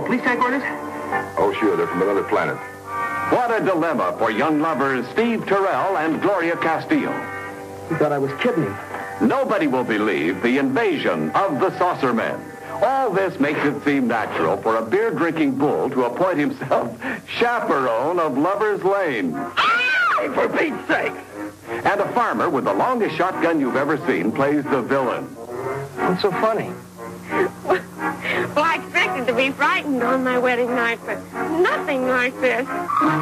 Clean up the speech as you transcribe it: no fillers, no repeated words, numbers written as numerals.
police headquarters? Oh, sure, they're from another planet. What a dilemma for young lovers Steve Terrell and Gloria Castillo. He thought I was kidding him. Nobody will believe the invasion of the Saucer Men. All this makes it seem natural for a beer-drinking bull to appoint himself chaperone of Lover's Lane. Hey, for Pete's sake! And a farmer with the longest shotgun you've ever seen plays the villain. What's so funny? Well, I expected to be frightened on my wedding night, but nothing like this.